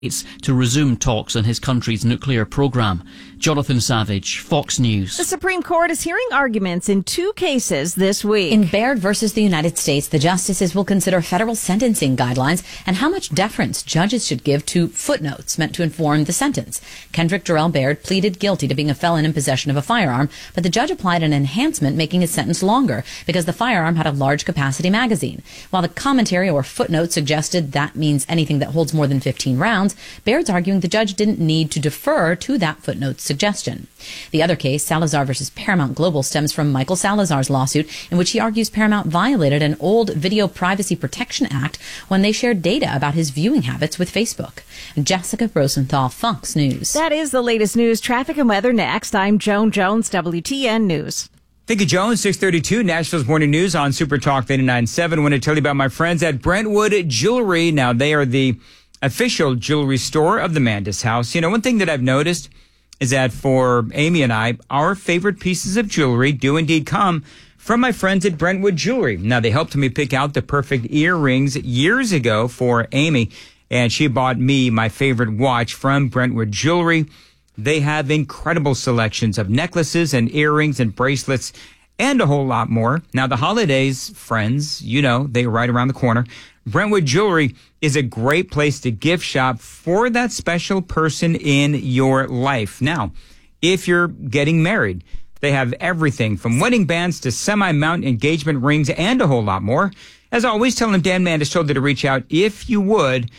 to resume talks on his country's nuclear program. Jonathan Savage, Fox News. The Supreme Court is hearing arguments in two cases this week. In Baird versus the United States, the justices will consider federal sentencing guidelines and how much deference judges should give to footnotes meant to inform the sentence. Kendrick Durrell Baird pleaded guilty to being a felon in possession of a firearm, but the judge applied an enhancement making his sentence longer because the firearm had a large capacity magazine. While the commentary or footnote suggested that means anything that holds more than 15 rounds, Baird's arguing the judge didn't need to defer to that footnote's suggestion. The other case, Salazar versus Paramount Global, stems from Michael Salazar's lawsuit in which he argues Paramount violated an old Video Privacy Protection Act when they shared data about his viewing habits with Facebook. Jessica Rosenthal, Fox News. That is the latest news, traffic and weather next. I'm Joan Jones, WTN News. Thank you, Joan. 6:32, Nashville's Morning News on Super Talk 89.7. I want to tell you about my friends at Brentwood Jewelry. Now, they are the official jewelry store of the Mandis House. You know, one thing that I've noticed is that for Amy and I, our favorite pieces of jewelry do indeed come from my friends at Brentwood Jewelry. Now, they helped me pick out the perfect earrings years ago for Amy, and she bought me my favorite watch from Brentwood Jewelry. They have incredible selections of necklaces and earrings and bracelets and a whole lot more. Now, the holidays, friends, you know, they are right around the corner. Brentwood Jewelry is a great place to gift shop for that special person in your life. Now, if you're getting married, they have everything from wedding bands to semi-mount engagement rings and a whole lot more. As always, tell them Dan Mandis told you to reach out if you would.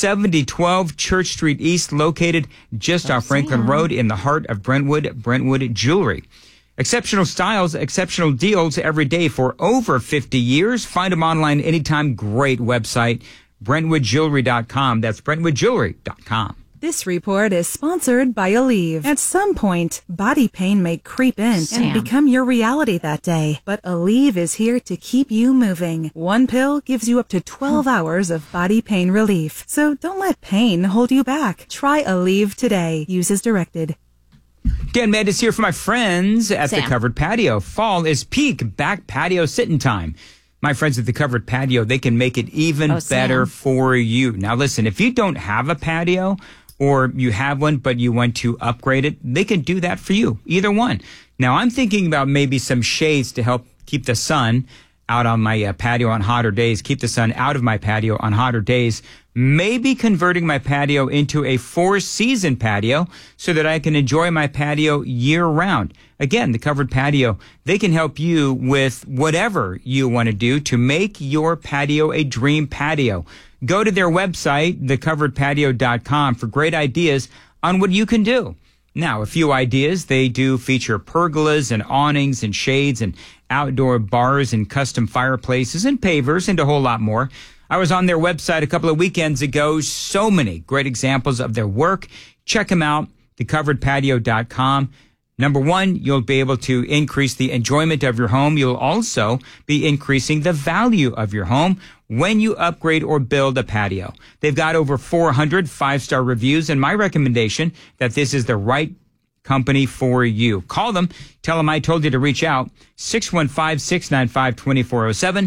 7012 Church Street East, located just off Franklin Road in the heart of Brentwood Jewelry. Exceptional styles, exceptional deals every day for over 50 years. Find them online anytime. Great website, BrentwoodJewelry.com. That's BrentwoodJewelry.com. This report is sponsored by Aleve. At some point, body pain may creep in and become your reality that day. But Aleve is here to keep you moving. One pill gives you up to 12 hours of body pain relief. So don't let pain hold you back. Try Aleve today. Use as directed. Dan Mandis here for my friends at the Covered Patio. Fall is peak back patio sitting time. My friends at the Covered Patio, they can make it even better for you. Now listen, if you don't have a patio or you have one but you want to upgrade it, they can do that for you. Either one. Now I'm thinking about maybe some shades to help keep the sun out on my patio on hotter days, keep the sun out of my patio on hotter days. Maybe converting my patio into a 4-season patio so that I can enjoy my patio year round. Again, the Covered Patio, they can help you with whatever you want to do to make your patio a dream patio. Go to their website, thecoveredpatio.com, for great ideas on what you can do. Now, a few ideas. They do feature pergolas and awnings and shades and outdoor bars and custom fireplaces and pavers and a whole lot more. I was on their website a couple of weekends ago. So many great examples of their work. Check them out, thecoveredpatio.com. Number one, you'll be able to increase the enjoyment of your home. You'll also be increasing the value of your home when you upgrade or build a patio. They've got over 400 5-star reviews, and my recommendation that this is the right company for you. Call them. Tell them I told you to reach out. 615-695-2407.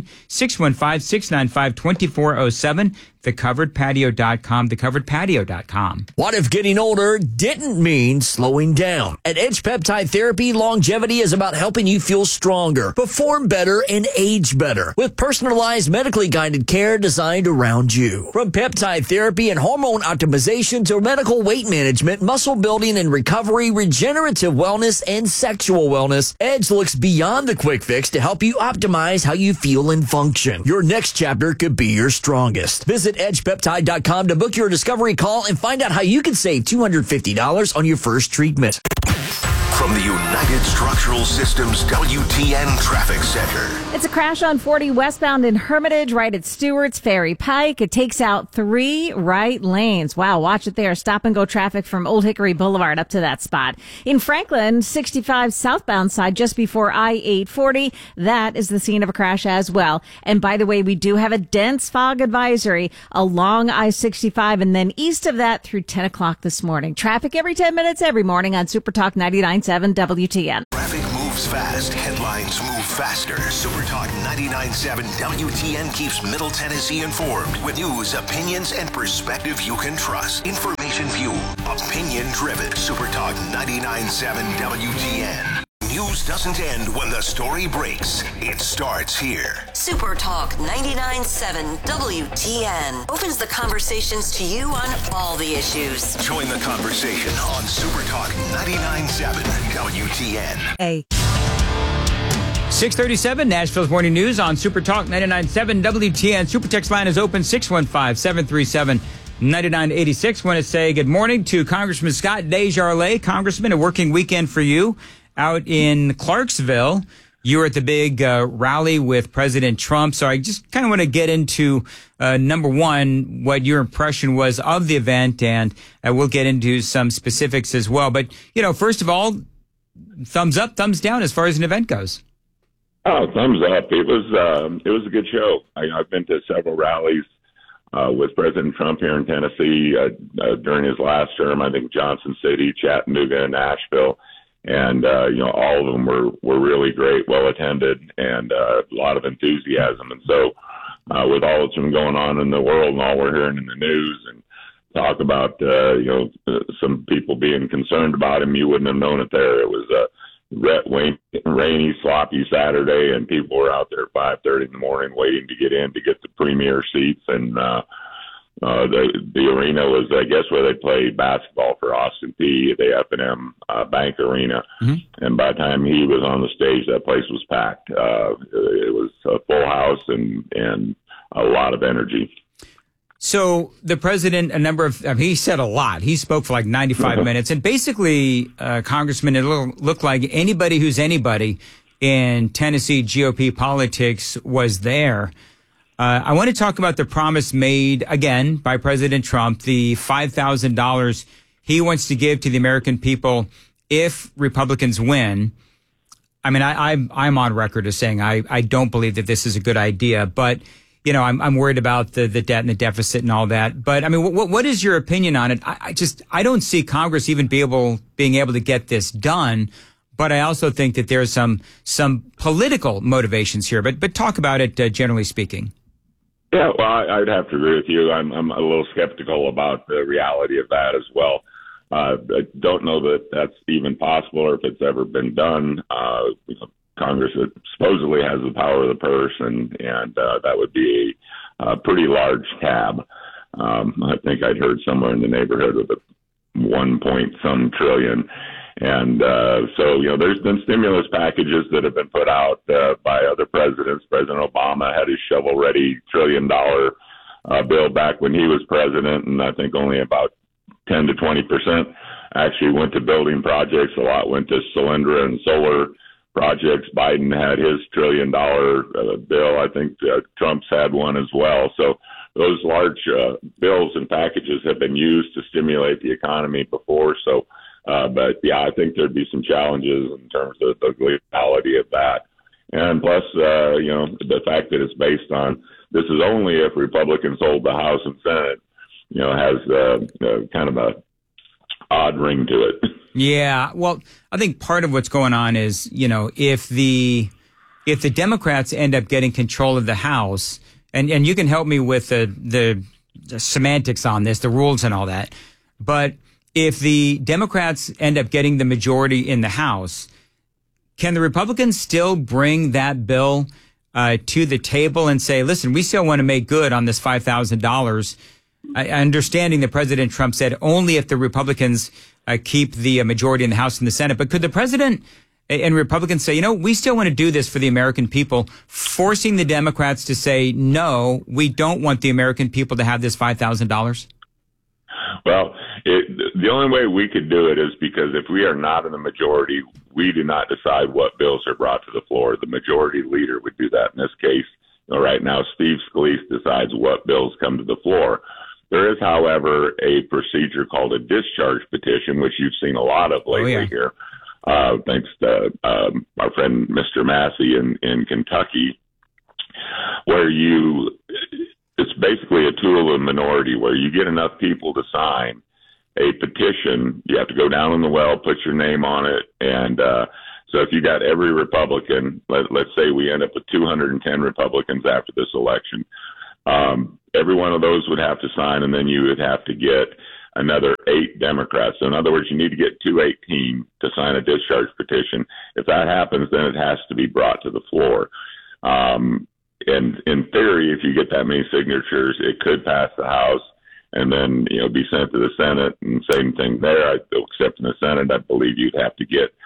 615-695-2407. TheCoveredPatio.com. TheCoveredPatio.com. What if getting older didn't mean slowing down? At Edge Peptide Therapy, longevity is about helping you feel stronger, perform better, and age better with personalized, medically guided care designed around you. From peptide therapy and hormone optimization to medical weight management, muscle building and recovery, regenerative wellness, and sexual wellness, Edge looks beyond the quick fix to help you optimize how you feel and function. Your next chapter could be your strongest. Visit edgepeptide.com to book your discovery call and find out how you can save $250 on your first treatment. From the United Structural Systems WTN Traffic Center. It's a crash on 40 westbound in Hermitage, right at Stewart's Ferry Pike. It takes out 3 right lanes. Wow, watch it there. Stop and go traffic from Old Hickory Boulevard up to that spot. In Franklin, 65 southbound side, just before I-840. That is the scene of a crash as well. And by the way, we do have a dense fog advisory along I-65 and then east of that through 10 o'clock this morning. Traffic every 10 minutes every morning on Super Talk 99.7 WTN. Traffic moving moves fast. Headlines move faster. Super Talk 99.7 WTN keeps Middle Tennessee informed with news, opinions, and perspective you can trust. Information fueled, opinion driven. Super Talk 99.7 WTN. News doesn't end when the story breaks. It starts here. Super Talk 99.7 WTN opens the conversations to you on all the issues. Join the conversation on Super Talk 99.7 WTN. 6:37, Nashville's Morning News on Super Talk 99.7 WTN. Super Text line is open, 615-737-9986. Want to say good morning to Congressman Scott Desjardins. Congressman, a working weekend for you out in Clarksville. You were at the big rally with President Trump. So I just kind of want to get into, number one, what your impression was of the event, and we'll get into some specifics as well. But, first of all, thumbs up, thumbs down as far as an event goes. Oh, thumbs up. It was a good show. I've been to several rallies with President Trump here in Tennessee during his last term. I think Johnson City, Chattanooga, and Nashville. And, all of them were really great, well attended, and a lot of enthusiasm. And so with all that's been going on in the world and all we're hearing in the news and talk about, some people being concerned about him, you wouldn't have known it there. It was a rainy, sloppy Saturday, and people were out there at 5:30 in the morning waiting to get in to get the premier seats. And the arena was, I guess, where they played basketball for Austin Peay, the F&M Bank Arena. Mm-hmm. And by the time he was on the stage, that place was packed. It was a full house and a lot of energy. So the president, he said a lot. He spoke for like 95 minutes. And basically, Congressman, it looked like anybody who's anybody in Tennessee GOP politics was there. I want to talk about the promise made, again, by President Trump, the $5,000 he wants to give to the American people if Republicans win. I mean, I'm on record as saying I don't believe that this is a good idea, but, I'm worried about the debt and the deficit and all that. But, I mean, what is your opinion on it? I don't see Congress even being able to get this done. But I also think that there's some political motivations here. But talk about it, generally speaking. Yeah, well, I'd have to agree with you. I'm a little skeptical about the reality of that as well. I don't know that that's even possible or if it's ever been done. Congress supposedly has the power of the purse, and that would be a pretty large tab. I think I'd heard somewhere in the neighborhood of 1-point-some trillion. And so, there's been stimulus packages that have been put out by other presidents. President Obama had his shovel-ready $1 trillion bill back when he was president, and I think only about 10 to 20% actually went to building projects. A lot went to Solyndra and solar projects. Biden had his $1 trillion bill. I think Trump's had one as well. So those large bills and packages have been used to stimulate the economy before. So, but yeah, I think there'd be some challenges in terms of the legality of that. And plus, the fact that it's based on this is only if Republicans hold the House and Senate, has kind of a odd ring to it. Yeah. Well, I think part of what's going on is, if the Democrats end up getting control of the House, and you can help me with the semantics on this, the rules and all that, but if the Democrats end up getting the majority in the House, can the Republicans still bring that bill to the table and say, listen, we still want to make good on this $5,000? Understanding that President Trump said only if the Republicans keep the majority in the House and the Senate. But could the president and Republicans say, we still want to do this for the American people, forcing the Democrats to say, no, we don't want the American people to have this $5,000? Well, the only way we could do it is because if we are not in the majority, we do not decide what bills are brought to the floor. The majority leader would do that. In this case, right now, Steve Scalise decides what bills come to the floor. There is, however, a procedure called a discharge petition, which you've seen a lot of lately here, thanks to our friend Mr. Massey in Kentucky, where it's basically a tool of the minority where you get enough people to sign a petition. You have to go down in the well, put your name on it, and So if you got every Republican, let's say we end up with 210 Republicans after this election, every one of those would have to sign, and then you would have to get another 8 Democrats. So in other words, you need to get 218 to sign a discharge petition. If that happens, then it has to be brought to the floor. And in theory, if you get that many signatures, it could pass the House and then, be sent to the Senate, and same thing there. Except in the Senate, I believe you'd have to get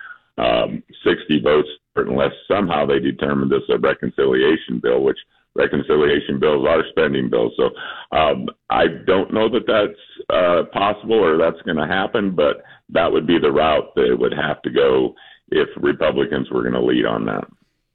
60 votes, unless somehow they determine this a reconciliation bill, which reconciliation bills are spending bills. So I don't know that that's possible or that's going to happen, but that would be the route that it would have to go if Republicans were going to lead on that.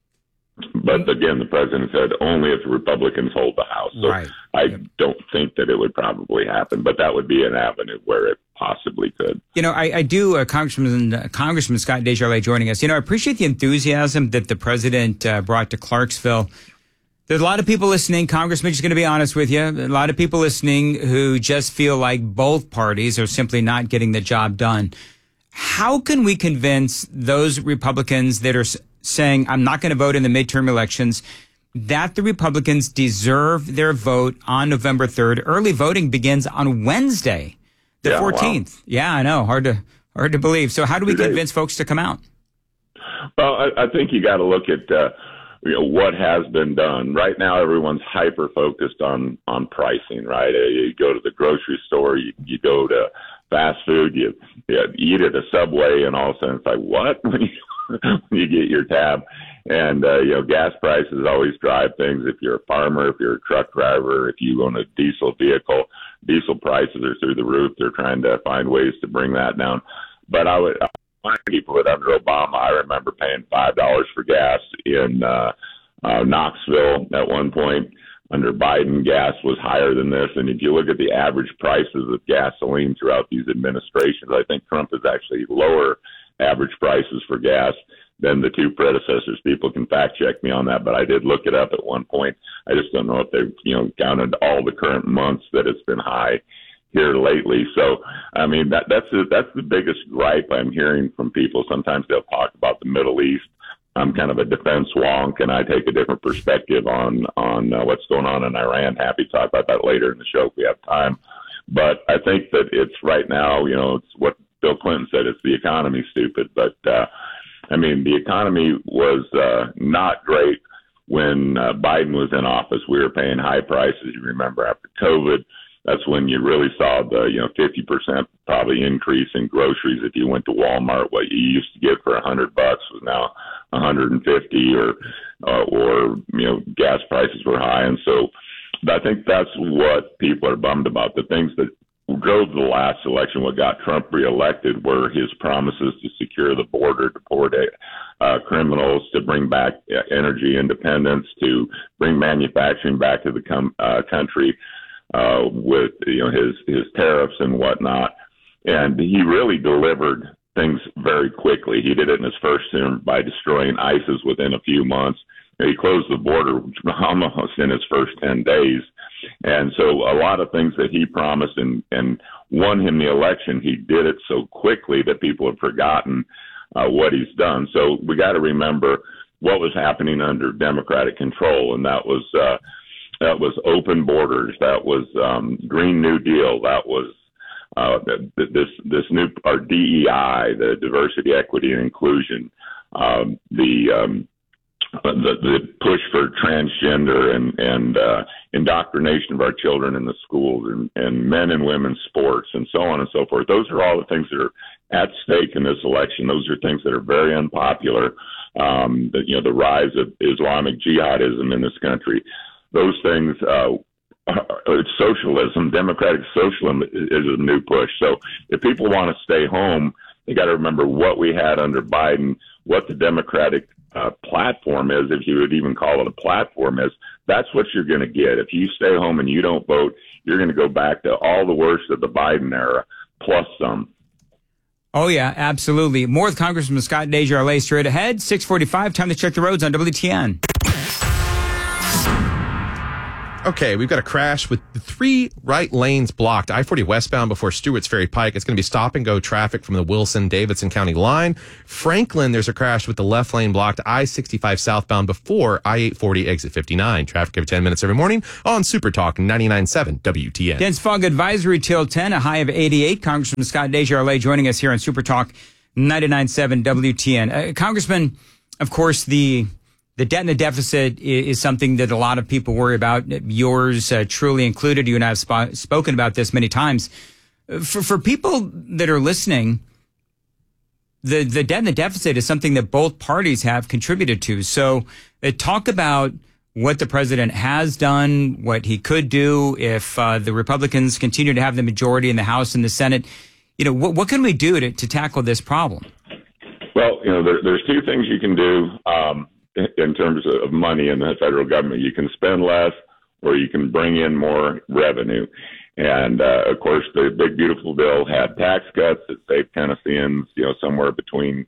But again, the president said only if the Republicans hold the House. So right. I don't think that it would probably happen, but that would be an avenue where it possibly could. I do, Congressman Scott Desjardins joining us. I appreciate the enthusiasm that the president brought to Clarksville. There's a lot of people listening, Congressman, just going to be honest with you, a lot of people listening who just feel like both parties are simply not getting the job done. How can we convince those Republicans that are saying, I'm not going to vote in the midterm elections, that the Republicans deserve their vote on November 3rd? Early voting begins on Wednesday, the 14th. Wow. Yeah, I know. Hard to believe. So how do we convince folks to come out? Well, I think you got to look at what has been done. Right now, everyone's hyper focused on pricing, right? You go to the grocery store, you go to fast food, you eat at a Subway, and all of a sudden it's like, what? when you get your tab. And, gas prices always drive things. If you're a farmer, if you're a truck driver, if you own a diesel vehicle, diesel prices are through the roof. They're trying to find ways to bring that down. But I would remind people that under Obama, I remember paying $5 for gas in Knoxville at one point. Under Biden, gas was higher than this. And if you look at the average prices of gasoline throughout these administrations, I think Trump is actually lower average prices for gas than the two predecessors. People can fact check me on that, but I did look it up at one point. I just don't know if they've, counted all the current months that it's been high here lately. So, I mean, that's the biggest gripe I'm hearing from people. Sometimes they'll talk about the Middle East. I'm kind of a defense wonk, and I take a different perspective on what's going on in Iran. Happy to talk about that later in the show if we have time. But I think that it's right now, it's what Bill Clinton said, it's the economy, stupid. But, the economy was not great when Biden was in office. We were paying high prices. You remember after COVID, that's when you really saw the 50% probably increase in groceries. If you went to Walmart, what you used to get for $100 was now $150, or gas prices were high, and so I think that's what people are bummed about. The things that drove the last election, what got Trump reelected, were his promises to secure the border, deport criminals, to bring back energy independence, to bring manufacturing back to the country. With his tariffs and whatnot, and he really delivered things very quickly. He did it in his first term by destroying ISIS within a few months. He closed the border almost in his first 10 days, and so a lot of things that he promised and won him the election, he did it so quickly that people have forgotten what he's done. So we got to remember what was happening under Democratic control, and that was open borders. That was Green New Deal. That was this new, our DEI, the diversity, equity, and inclusion. The push for transgender and indoctrination of our children in the schools and men and women's sports and so on and so forth. Those are all the things that are at stake in this election. Those are things that are very unpopular. The rise of Islamic jihadism in this country. Those things, socialism, democratic socialism is a new push. So if people want to stay home, they got to remember what we had under Biden, what the Democratic platform is, if you would even call it a platform is. That's what you're going to get. If you stay home and you don't vote, you're going to go back to all the worst of the Biden era, plus some. Oh, yeah, absolutely. More with Congressman Scott Desjardins straight ahead. 6:45, time to check the roads on WTN. Okay, we've got a crash with the 3 right lanes blocked. I-40 westbound before Stewart's Ferry Pike. It's going to be stop-and-go traffic from the Wilson-Davidson County line. Franklin, there's a crash with the left lane blocked. I-65 southbound before I-840 exit 59. Traffic every 10 minutes every morning on Super Talk 99.7 WTN. Dense fog advisory till 10, a high of 88. Congressman Scott DesJarlais joining us here on Super Talk 99.7 WTN. Congressman, of course, the debt and the deficit is something that a lot of people worry about, yours truly included. You and I have spoken about this many times. For people that are listening, the debt and the deficit is something that both parties have contributed to. So talk about what the president has done, what he could do if the Republicans continue to have the majority in the House and the Senate. What can we do to tackle this problem? Well, there's 2 things you can do. In terms of money in the federal government, you can spend less or you can bring in more revenue. And, of course, the big, beautiful bill had tax cuts that saved Tennesseans, somewhere between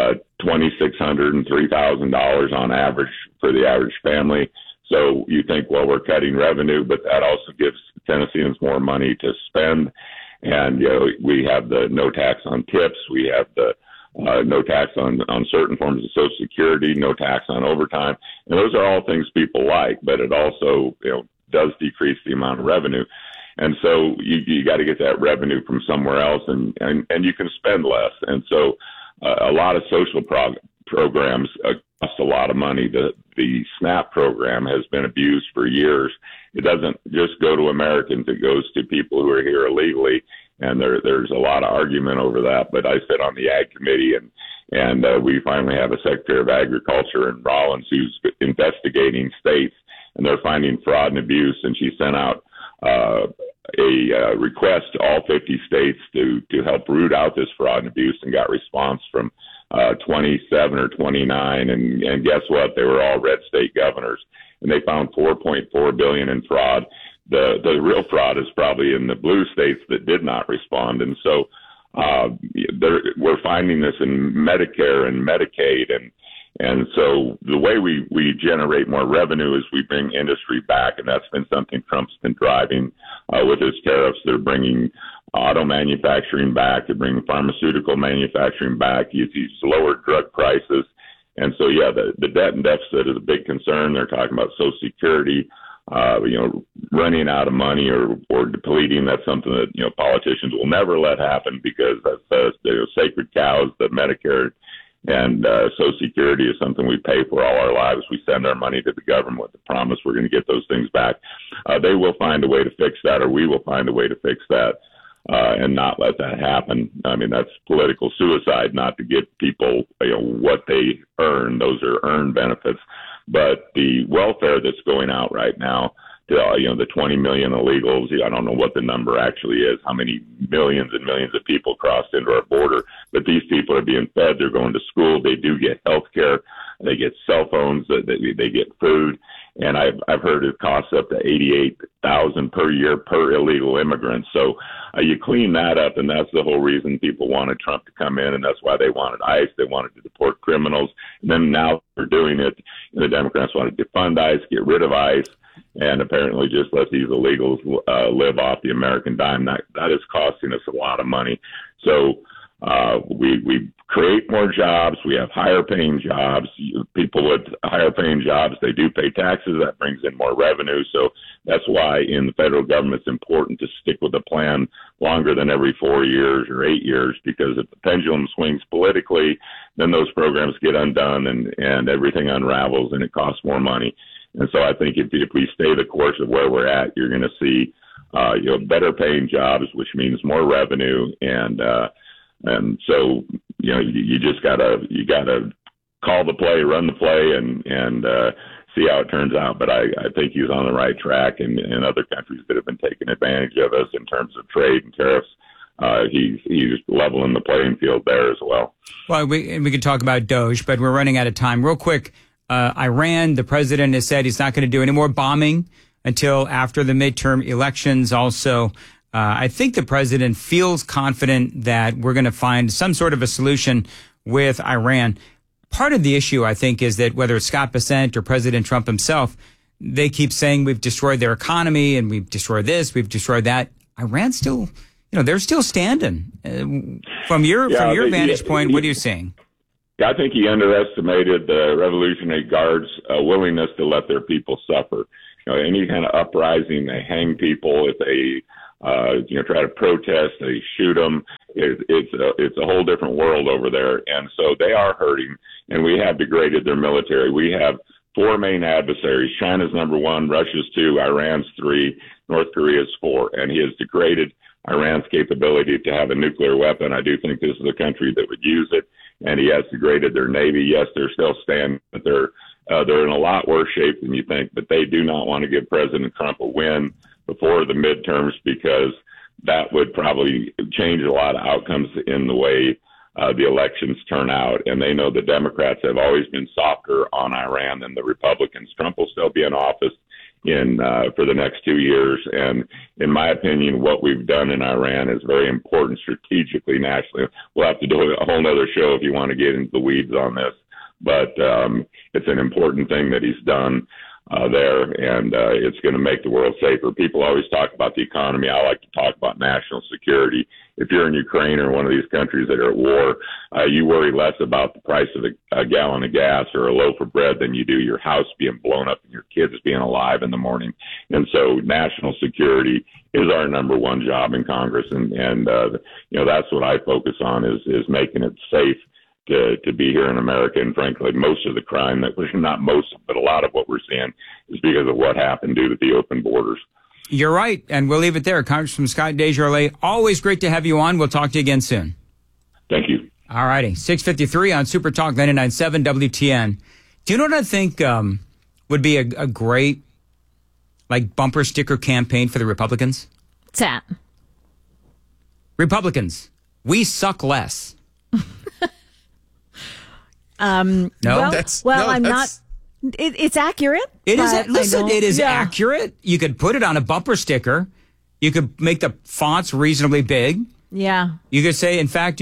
$2,600 and $3,000 on average for the average family. So you think, well, we're cutting revenue, but that also gives Tennesseans more money to spend. And, we have the no tax on tips. We have the no tax on certain forms of Social Security, no tax on overtime. And those are all things people like, but it also, does decrease the amount of revenue. And so you got to get that revenue from somewhere else and you can spend less. And so a lot of social programs cost a lot of money. The SNAP program has been abused for years. It doesn't just go to Americans. It goes to people who are here illegally. And there's a lot of argument over that. But I sit on the Ag Committee, and we finally have a Secretary of Agriculture in Rollins who's investigating states, and they're finding fraud and abuse. And she sent out a request to all 50 states to help root out this fraud and abuse, and got response from 27 or 29. And guess what? They were all red state governors, and they found $4.4 billion in fraud. The real fraud is probably in the blue states that did not respond. And so we're finding this in Medicare and Medicaid. And so the way we generate more revenue is we bring industry back. And that's been something Trump's been driving with his tariffs. They're bringing auto manufacturing back. They're bringing pharmaceutical manufacturing back. He's lowered drug prices. And so, yeah, the debt and deficit is a big concern. They're talking about Social Security. Running out of money or depleting. That's something that, politicians will never let happen, because that's sacred cows. The Medicare and Social Security is something we pay for all our lives. We send our money to the government with the promise we're going to get those things back. They will find a way to fix that, or we will find a way to fix that and not let that happen. I mean, that's political suicide, not to get people, what they earn. Those are earned benefits. But the welfare that's going out right now, the 20 million illegals, I don't know what the number actually is, how many millions and millions of people crossed into our border. But these people are being fed. They're going to school. They do get health care. They get cell phones. They get food. And I've heard it costs up to $88,000 per year per illegal immigrant. So you clean that up, and that's the whole reason people wanted Trump to come in, and that's why they wanted ICE. They wanted to deport criminals. And then now they're doing it. The Democrats want to defund ICE, get rid of ICE, and apparently just let these illegals live off the American dime. That is costing us a lot of money. So we create more jobs. We have higher paying jobs. People with higher paying jobs, they do pay taxes. That brings in more revenue. So that's why in the federal government it's important to stick with a plan longer than every 4 years or 8 years, because if the pendulum swings politically, then those programs get undone and everything unravels and it costs more money. And so I think if we stay the course of where we're at, you're going to see better paying jobs, which means more revenue. And so, you just gotta call the play, run the play, and see how it turns out. But I think he's on the right track, and other countries that have been taking advantage of us in terms of trade and tariffs, he's leveling the playing field there as well. Well, we could talk about Doge, but we're running out of time. Real quick, Iran, the president has said he's not going to do any more bombing until after the midterm elections. Also, I think the president feels confident that we're going to find some sort of a solution with Iran. Part of the issue, I think, is that whether it's Scott Bessent or President Trump himself, they keep saying we've destroyed their economy and we've destroyed this, we've destroyed that. Iran's still, they're still standing. From your vantage point, what are you seeing? I think he underestimated the Revolutionary Guard's willingness to let their people suffer. Any kind of uprising, they hang people. If they, try to protest, they shoot them. It's a whole different world over there. And so they are hurting, and we have degraded their military. We have 4 main adversaries. China's number 1, Russia's 2, Iran's 3, North Korea's 4. And he has degraded Iran's capability to have a nuclear weapon. I do think this is a country that would use it. And he has degraded their Navy. Yes, they're still standing, but they're in a lot worse shape than you think. But they do not want to give President Trump a win before the midterms, because that would probably change a lot of outcomes in the way the elections turn out. And they know the Democrats have always been softer on Iran than the Republicans. Trump will still be in office for the next 2 years. And in my opinion, what we've done in Iran is very important strategically, nationally. We'll have to do a whole nother show if you want to get into the weeds on this. But it's an important thing that he's done there, and it's going to make the world safer. People always talk about the economy. I like to talk about national security. If you're in Ukraine or one of these countries that are at war, you worry less about the price of a gallon of gas or a loaf of bread than you do your house being blown up and your kids being alive in the morning. And so national security is our number 1 job in Congress, and that's what I focus on is making it safe to be here in America. And frankly, most of the crime not most, but a lot of what we're seeing is because of what happened due to the open borders. You're right. And we'll leave it there. Congressman Scott DesJarlais, always great to have you on. We'll talk to you again soon. Thank you. All righty. 6:53 on Super Talk 99.7 WTN. Do you know what I think would be a great bumper sticker campaign for the Republicans? What's that? Republicans, we suck less. No, I'm not. It's accurate. It is. Listen, it is accurate. You could put it on a bumper sticker. You could make the fonts reasonably big. Yeah. You could say, in fact,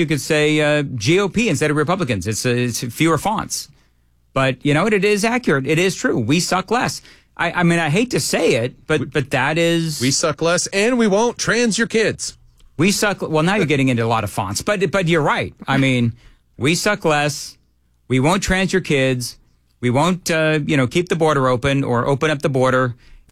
GOP instead of Republicans. It's fewer fonts. But you know what? It is accurate. It is true. We suck less. I mean, I hate to say it, but that is. We suck less, and we won't trans your kids. We suck. Well, now you're getting into a lot of fonts, but you're right. I mean, we suck less. We won't trans your kids. We won't, keep the border open or open up the border.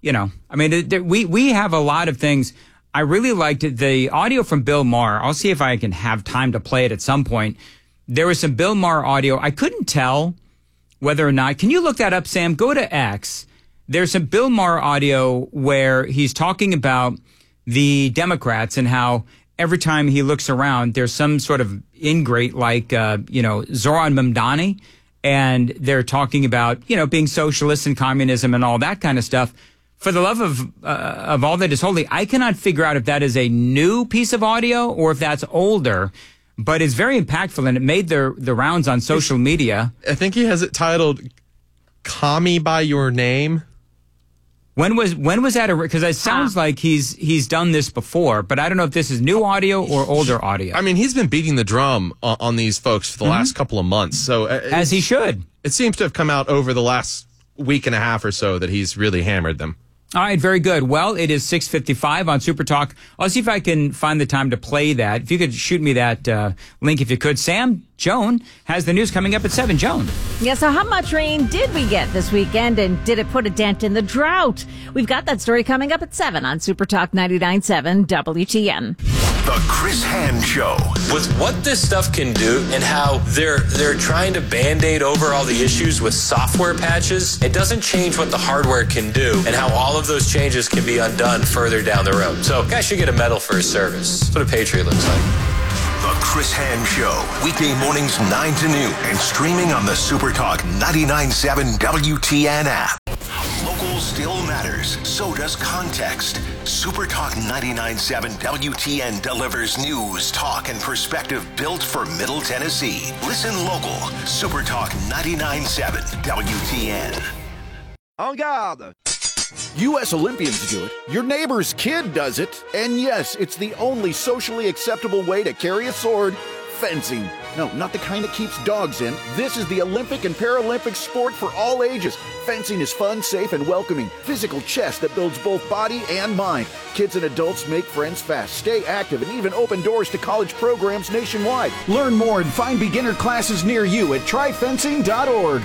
I mean, we have a lot of things. I really liked the audio from Bill Maher. I'll see if I can have time to play it at some point. There was some Bill Maher audio. I couldn't tell whether or not. Can you look that up, Sam? Go to X. There's some Bill Maher audio where he's talking about the Democrats and how every time he looks around, there's some sort of ingrate like, Zoran Mamdani. And they're talking about, being socialist and communism and all that kind of stuff. For the love of all that is holy, I cannot figure out if that is a new piece of audio or if that's older. But it's very impactful, and it made the rounds on social media. I think he has it titled "Call Me by Your Name." When was that? Because it sounds like he's done this before, but I don't know if this is new audio or older audio. I mean, he's been beating the drum on these folks for the last couple of months. So as he should. It seems to have come out over the last week and a half or so that he's really hammered them. All right, very good. Well, it is 6:55 on Super Talk. I'll see if I can find the time to play that. If you could shoot me that link, if you could. Sam, Joan has the news coming up at 7. Joan. Yeah, so how much rain did we get this weekend, and did it put a dent in the drought? We've got that story coming up at 7 on Super Talk 99.7 WTN. The Chris Hand Show. With what this stuff can do and how they're trying to Band-Aid over all the issues with software patches, it doesn't change what the hardware can do and how all of those changes can be undone further down the road. So, guys should get a medal for his service. That's what a Patriot looks like. The Chris Hand Show. Weekday mornings 9 to noon and streaming on the Super Talk 99.7 WTN app. Local still matters. So does context. Super Talk 99.7 WTN delivers news, talk, and perspective built for Middle Tennessee. Listen local. Super Talk 99.7 WTN. En garde. U.S. Olympians do it. Your neighbor's kid does it. And yes, it's the only socially acceptable way to carry a sword Fencing. No, not the kind that keeps dogs in. This is the Olympic and Paralympic sport for all ages. Fencing is fun, safe, and welcoming. Physical chess that builds both body and mind. Kids and adults make friends fast, stay active, and even open doors to college programs nationwide. Learn more and find beginner classes near you at tryfencing.org.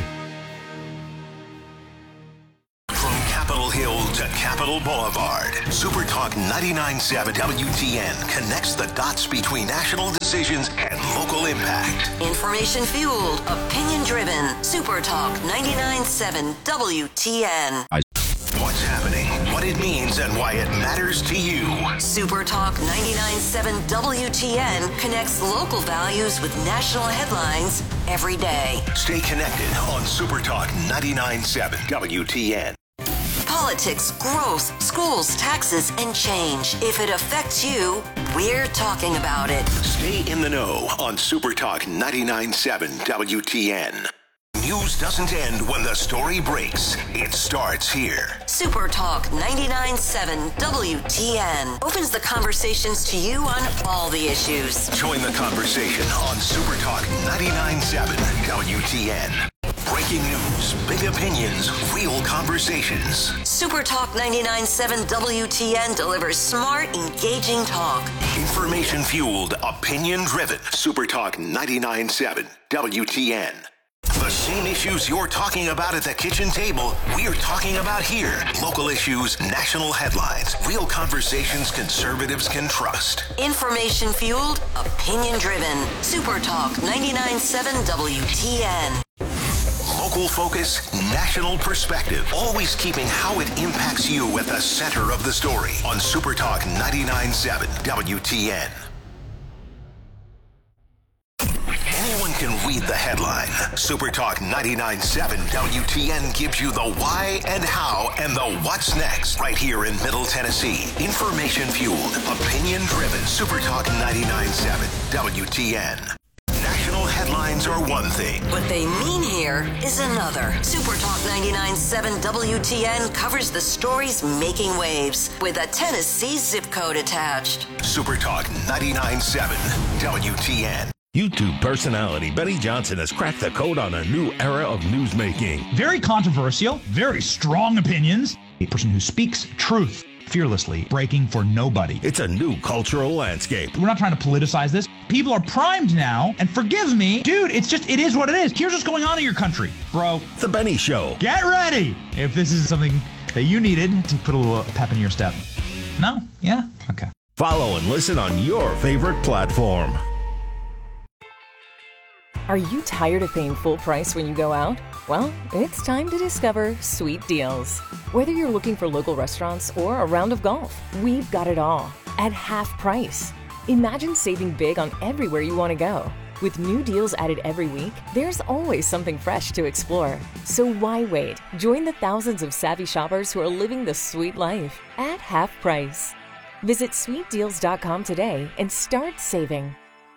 Capitol Hill to Capitol Boulevard. Super Talk 99.7 WTN connects the dots between national decisions and local impact. Information fueled, opinion driven. Super Talk 99.7 WTN. What's happening, what it means, and why it matters to you. Super Talk 99.7 WTN connects local values with national headlines every day. Stay connected on Super Talk 99.7 WTN. Politics, growth, schools, taxes, and change. If it affects you, we're talking about it. Stay in the know on Super Talk 99.7 WTN. News doesn't end when the story breaks. It starts here. Super Talk 99.7 WTN opens the conversations to you on all the issues. Join the conversation on Super Talk 99.7 WTN. Breaking news, big opinions, real conversations. Super Talk 99.7 WTN delivers smart, engaging talk. Information fueled, opinion driven. Super Talk 99.7 WTN. The same issues you're talking about at the kitchen table, we're talking about here. Local issues, national headlines, real conversations conservatives can trust. Information fueled, opinion driven. Super Talk 99.7 WTN. Local focus, national perspective, always keeping how it impacts you at the center of the story on Super Talk 99.7 WTN. Anyone can read the headline. Super Talk 99.7 WTN gives you the why and how and the what's next right here in Middle Tennessee. Information fueled, opinion driven. Super Talk 99.7 WTN. National headlines are one thing. What they mean here is another. Super Talk 99.7 WTN covers the stories making waves with a Tennessee zip code attached. Super Talk 99.7 WTN. YouTube personality Benny Johnson has cracked the code on a new era of newsmaking. Very controversial, very strong opinions. A person who speaks truth fearlessly, breaking for nobody. It's a new cultural landscape. We're not trying to politicize this. People are primed now, and forgive me, dude, it is what it is. Here's what's going on in your country, bro. The Benny Show. Get ready if this is something that you needed to put a little pep in your step. No? Yeah? Okay. Follow and listen on your favorite platform. Are you tired of paying full price when you go out? Well, it's time to discover Sweet Deals. Whether you're looking for local restaurants or a round of golf, we've got it all at half price. Imagine saving big on everywhere you want to go. With new deals added every week, there's always something fresh to explore. So why wait? Join the thousands of savvy shoppers who are living the sweet life at half price. Visit sweetdeals.com today and start saving.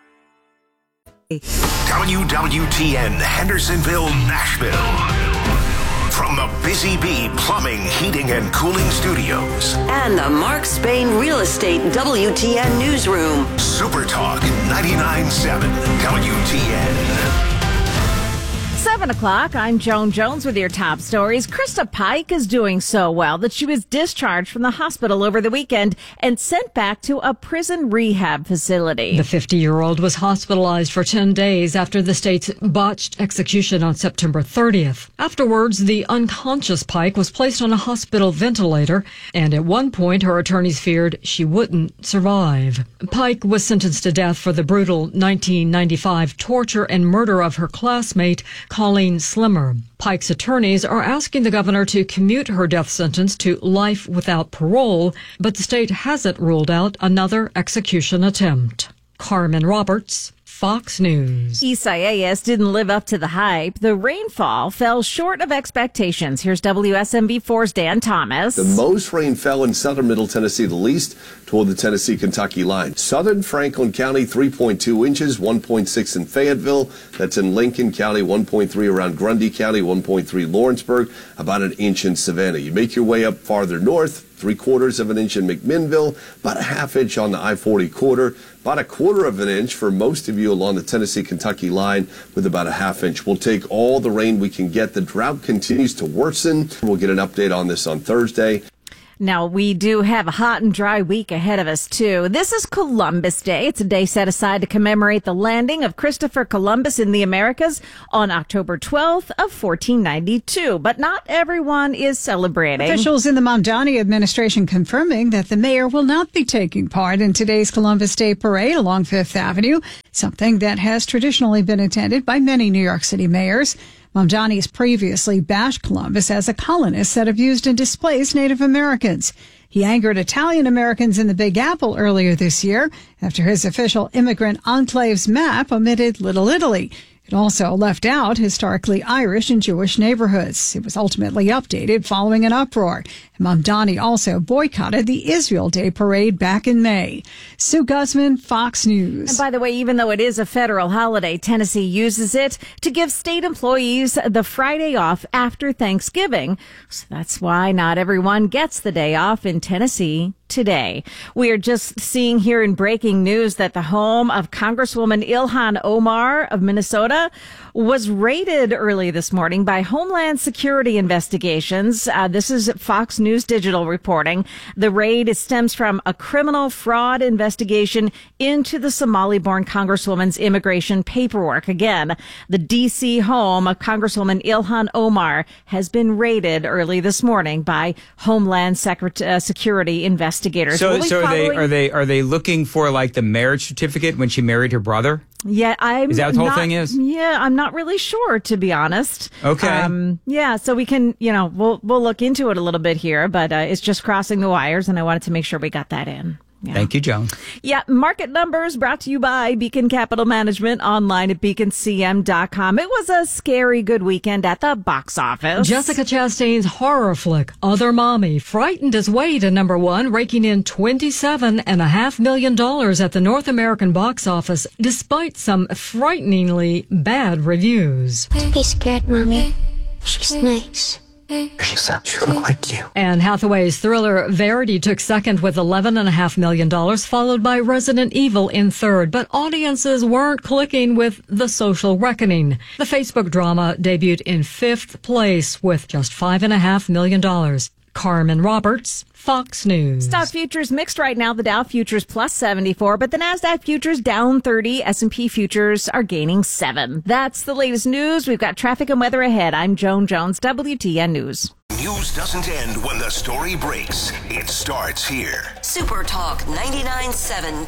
WWTN Hendersonville, Nashville. From the Busy Bee Plumbing, Heating, and Cooling Studios. And the Mark Spain Real Estate WTN Newsroom. Super Talk 99.7 WTN. 7 o'clock, I'm Joan Jones with your top stories. Krista Pike is doing so well that she was discharged from the hospital over the weekend and sent back to a prison rehab facility. The 50-year-old was hospitalized for 10 days after the state's botched execution on September 30th. Afterwards, the unconscious Pike was placed on a hospital ventilator, and at one point her attorneys feared she wouldn't survive. Pike was sentenced to death for the brutal 1995 torture and murder of her classmate, Colleen Slimmer. Pike's attorneys are asking the governor to commute her death sentence to life without parole, but the state hasn't ruled out another execution attempt. Carmen Roberts, Fox News. Isaias didn't live up to the hype. The rainfall fell short of expectations. Here's WSMV4's Dan Thomas. The most rain fell in southern Middle Tennessee, the least toward the Tennessee-Kentucky line. Southern Franklin County, 3.2 inches, 1.6 in Fayetteville. That's in Lincoln County, 1.3 around Grundy County, 1.3 Lawrenceburg, about an inch in Savannah. You make your way up farther north, 3/4 of an inch in McMinnville, about a half inch on the I-40 corridor, about a 1/4 of an inch for most of you along the Tennessee-Kentucky line with about a half inch. We'll take all the rain we can get. The drought continues to worsen. We'll get an update on this on Thursday. Now, we do have a hot and dry week ahead of us, too. This is Columbus Day. It's a day set aside to commemorate the landing of Christopher Columbus in the Americas on October 12th of 1492. But not everyone is celebrating. Officials in the Mamdani administration confirming that the mayor will not be taking part in today's Columbus Day parade along Fifth Avenue, something that has traditionally been attended by many New York City mayors. Mamdani has previously bashed Columbus as a colonist that abused and displaced Native Americans. He angered Italian Americans in the Big Apple earlier this year after his official immigrant enclaves map omitted Little Italy. It also left out historically Irish and Jewish neighborhoods. It was ultimately updated following an uproar. Mamdani also boycotted the Israel Day parade back in May. Sue Guzman, Fox News. And by the way, even though it is a federal holiday, Tennessee uses it to give state employees the Friday off after Thanksgiving. So that's why not everyone gets the day off in Tennessee today. We are just seeing here in breaking news that the home of Congresswoman Ilhan Omar of Minnesota was raided early this morning by Homeland Security investigations. This is Fox News Digital reporting. The raid stems from a criminal fraud investigation into the Somali-born Congresswoman's immigration paperwork. Again, the D.C. home of Congresswoman Ilhan Omar has been raided early this morning by Homeland Security investigators. So are they looking for like the marriage certificate when she married her brother? Yeah, is that what the whole thing is? Yeah, I'm not really sure, to be honest. Okay. Yeah, so we can, we'll look into it a little bit here, but it's just crossing the wires, and I wanted to make sure we got that in. Yeah. Thank you, Joan. Yeah, market numbers brought to you by Beacon Capital Management, online at beaconcm.com. It was a scary good weekend at the box office. Jessica Chastain's horror flick, Other Mommy, frightened its way to number one, raking in $27.5 million at the North American box office, despite some frighteningly bad reviews. He's scared, Mommy. She's nice. She sounds like you. Anne Hathaway's thriller Verity took second with $11.5 million, followed by Resident Evil in third. But audiences weren't clicking with The Social Reckoning. The Facebook drama debuted in fifth place with just $5.5 million. Carmen Roberts, Fox News. Stock futures mixed right now. The Dow futures plus 74, but the NASDAQ futures down 30. S&P futures are gaining 7. That's the latest news. We've got traffic and weather ahead. I'm Joan Jones, WTN News. News doesn't end when the story breaks. It starts here. Super Talk 99.7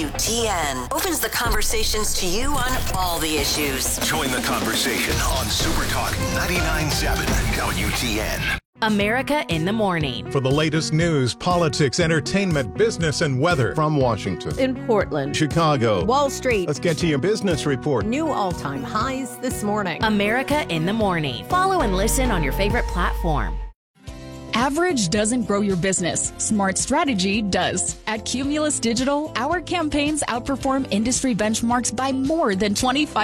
WTN opens the conversations to you on all the issues. Join the conversation on Super Talk 99.7 WTN. America in the Morning. For the latest news, politics, entertainment, business, and weather. From Washington, in Portland, Chicago, Wall Street. Let's get to your business report. New all-time highs this morning. America in the Morning. Follow and listen on your favorite platform. Average doesn't grow your business. Smart strategy does. At Cumulus Digital, our campaigns outperform industry benchmarks by more than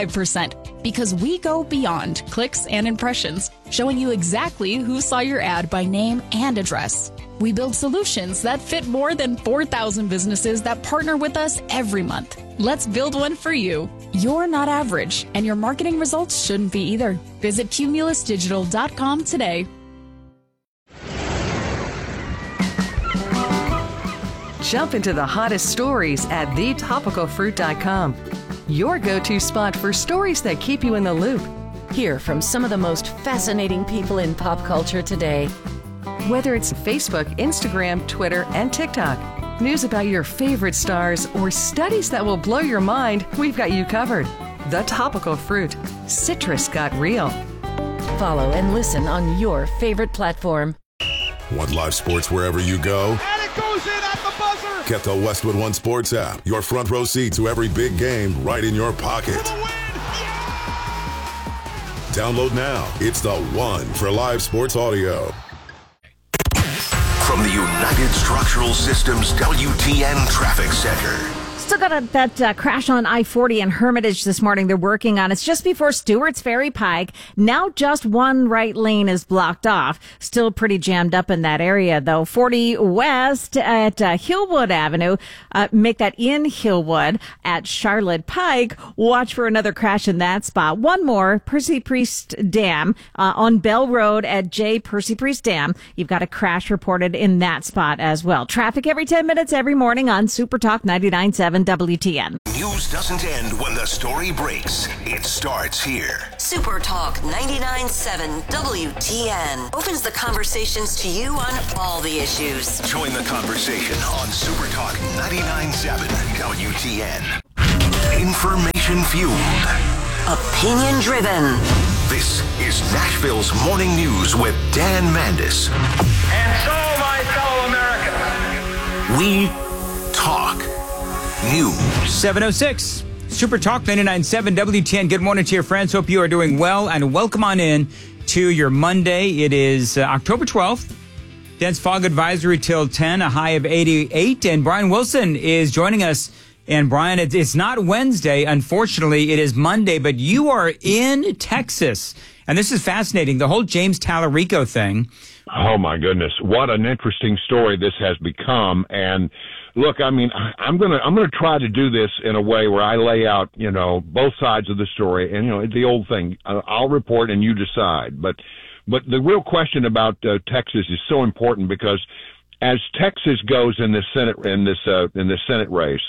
25% because we go beyond clicks and impressions, showing you exactly who saw your ad by name and address. We build solutions that fit more than 4,000 businesses that partner with us every month. Let's build one for you. You're not average, and your marketing results shouldn't be either. Visit cumulusdigital.com today. Jump into the hottest stories at thetopicalfruit.com. Your go-to spot for stories that keep you in the loop. Hear from some of the most fascinating people in pop culture today. Whether it's Facebook, Instagram, Twitter, and TikTok, news about your favorite stars, or studies that will blow your mind, we've got you covered. The Topical Fruit. Citrus got real. Follow and listen on your favorite platform. Want live sports wherever you go? And it goes in at the buzzer! Get the Westwood One Sports app. Your front row seat to every big game right in your pocket. For the win! Yeah! Download now. It's the one for live sports audio. From the United Structural Systems WTN Traffic Center. Still got that crash on I-40 in Hermitage this morning they're working on. It's just before Stewart's Ferry Pike. Now just one right lane is blocked off. Still pretty jammed up in that area, though. 40 west at Hillwood Avenue. Make that in Hillwood at Charlotte Pike. Watch for another crash in that spot. One more, Percy Priest Dam on Bell Road at J. Percy Priest Dam. You've got a crash reported in that spot as well. Traffic every 10 minutes every morning on Super Talk 99.7 WTN. News doesn't end when the story breaks. It starts here. Super Talk 99.7 WTN opens the conversations to you on all the issues. Join the conversation on Super Talk 99.7 WTN. Information fueled. Opinion driven. This is Nashville's Morning News with Dan Mandis. And so, my fellow Americans, we talk news. 7:06. Super Talk 99.7 WTN. Good morning to your friends. Hope you are doing well, and welcome on in to your Monday. It is October 12th. Dense fog advisory till 10, a high of 88. And Brian Wilson is joining us. And Brian, it's not Wednesday. Unfortunately, it is Monday, but you are in Texas. And this is fascinating. The whole James Tallarico thing. Oh, my goodness. What an interesting story this has become. And look, I mean, I'm going to try to do this in a way where I lay out, both sides of the story. And, the old thing, I'll report and you decide. But the real question about Texas is so important because as Texas goes in this Senate race,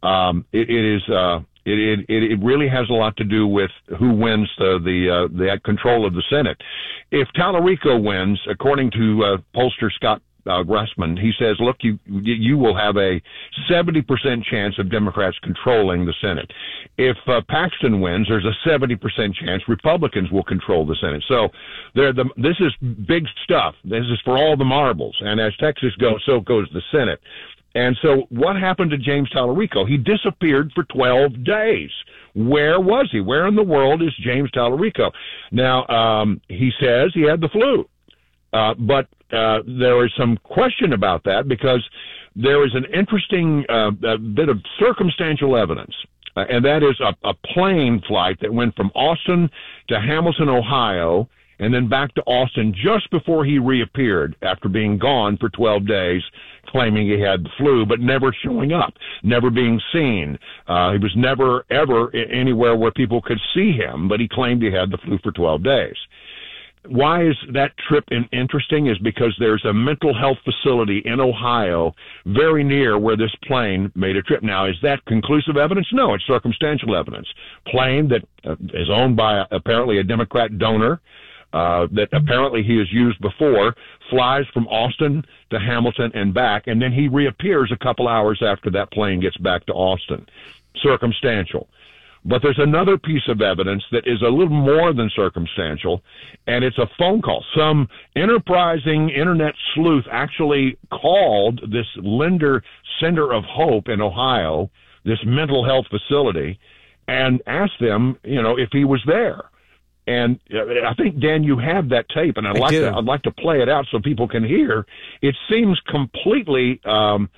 it really has a lot to do with who wins the control of the Senate. If Tallarico wins, according to pollster Scott Gressman, he says, look, you will have a 70% chance of Democrats controlling the Senate. If Paxton wins, there's a 70% chance Republicans will control the Senate. So this is big stuff. This is for all the marbles. And as Texas goes, so goes the Senate. And so what happened to James Tallarico? He disappeared for 12 days. Where was he? Where in the world is James Tallarico? Now, he says he had the flu. But there is some question about that because there is an interesting bit of circumstantial evidence. And that is a plane flight that went from Austin to Hamilton, Ohio, and then back to Austin just before he reappeared after being gone for 12 days, claiming he had the flu, but never showing up, never being seen. He was never, ever anywhere where people could see him, but he claimed he had the flu for 12 days. Why is that trip interesting is because there's a mental health facility in Ohio very near where this plane made a trip. Now, is that conclusive evidence? No, it's circumstantial evidence. Plane that is owned by apparently a Democrat donor that apparently he has used before, flies from Austin to Hamilton and back, and then he reappears a couple hours after that plane gets back to Austin. Circumstantial. But there's another piece of evidence that is a little more than circumstantial, and it's a phone call. Some enterprising internet sleuth actually called this Linder Center of Hope in Ohio, this mental health facility, and asked them, if he was there. And I think, Dan, you have that tape, and I'd like to play it out so people can hear. It seems completely, real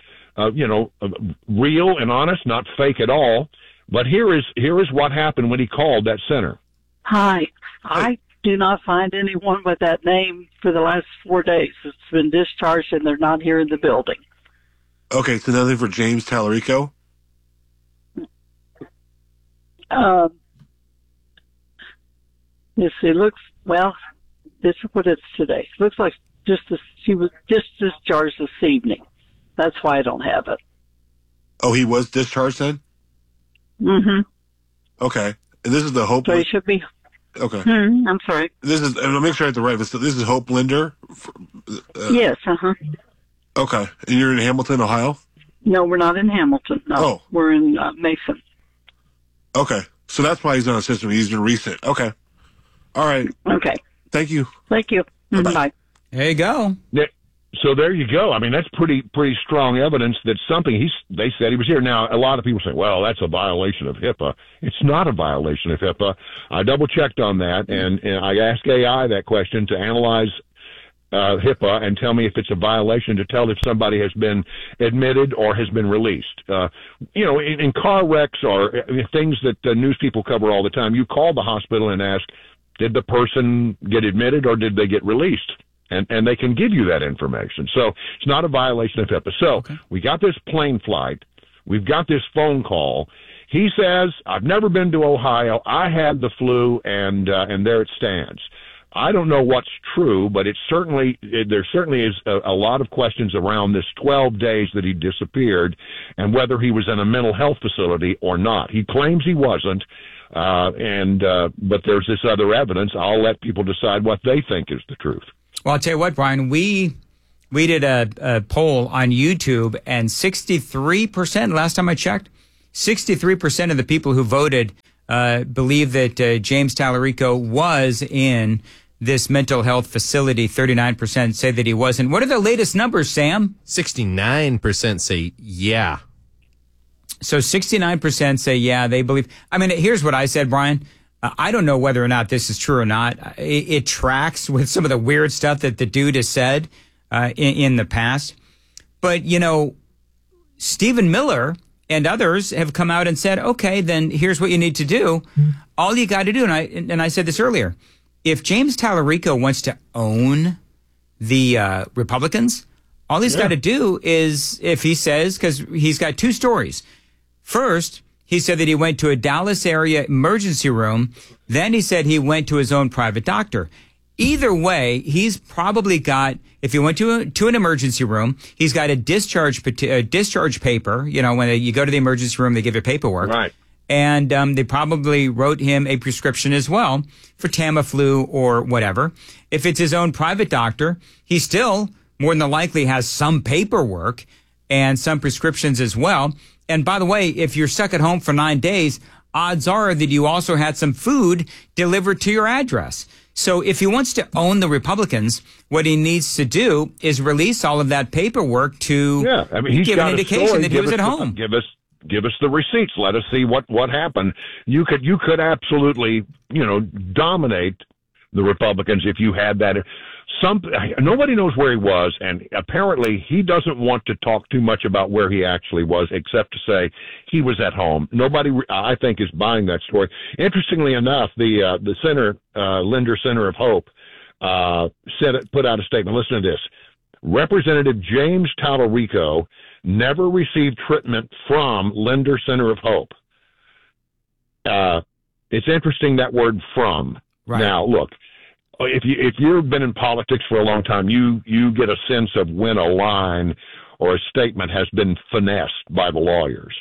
and honest, not fake at all. But here is what happened when he called that center. Hi. I do not find anyone with that name for the last 4 days. It's been discharged, and they're not here in the building. Okay, so nothing for James Tallarico? Yes, it looks, this is what it's today. It looks like she was just discharged this evening. That's why I don't have it. Oh, he was discharged then? Mm-hmm. Okay. And this is the Hope... So he should be... Okay. I'm sorry. I'll make sure I have the right. This is Hope Linder? Yes, uh-huh. Okay. And you're in Hamilton, Ohio? No, we're not in Hamilton. No, oh. We're in Mason. Okay. So that's why he's on the system. He's been recent. Okay. All right. Okay. Thank you. Thank you. Bye-bye. Bye. There you go. So there you go. I mean, that's pretty strong evidence that they said he was here. Now, a lot of people say, well, that's a violation of HIPAA. It's not a violation of HIPAA. I double-checked on that, and I asked AI that question to analyze HIPAA and tell me if it's a violation to tell if somebody has been admitted or has been released. In car wrecks or things that news people cover all the time, you call the hospital and ask, did the person get admitted or did they get released? And they can give you that information. So it's not a violation of HIPAA. So we got this plane flight. We've got this phone call. He says, I've never been to Ohio. I had the flu, and there it stands. I don't know what's true, but there certainly is a lot of questions around this 12 days that he disappeared and whether he was in a mental health facility or not. He claims he wasn't, but there's this other evidence. I'll let people decide what they think is the truth. Well, I'll tell you what, Brian, we did a poll on YouTube, and 63%, last time I checked, 63% of the people who voted believe that James Tallarico was in this mental health facility. 39% say that he wasn't. What are the latest numbers, Sam? 69% say yeah. So 69% say yeah, they believe. I mean, here's what I said, Brian. I don't know whether or not this is true or not. It tracks with some of the weird stuff that the dude has said in the past. But, Stephen Miller and others have come out and said, okay, then here's what you need to do. All you got to do, and I said this earlier, if James Tallarico wants to own the Republicans, all he's got to do is, if he says, because he's got two stories. First, he said that he went to a Dallas area emergency room. Then he said he went to his own private doctor. Either way, he's probably got, if he went to an emergency room, he's got a discharge paper. When you go to the emergency room, they give you paperwork. Right. And they probably wrote him a prescription as well for Tamiflu or whatever. If it's his own private doctor, he still more than likely has some paperwork and some prescriptions as well. And by the way, if you're stuck at home for 9 days, odds are that you also had some food delivered to your address. So if he wants to own the Republicans, what he needs to do is release all of that paperwork to give an indication that he was at home. Give us the receipts. Let us see what happened. You could absolutely, dominate the Republicans if you had that. Nobody knows where he was, and apparently he doesn't want to talk too much about where he actually was, except to say he was at home. Nobody, I think, is buying that story. Interestingly enough, the center, Linder Center of Hope, put out a statement. Listen to this: Representative James Tallarico never received treatment from Linder Center of Hope. It's interesting, that word "from." Right. Now, look. If you've been in politics for a long time, you get a sense of when a line or a statement has been finessed by the lawyers.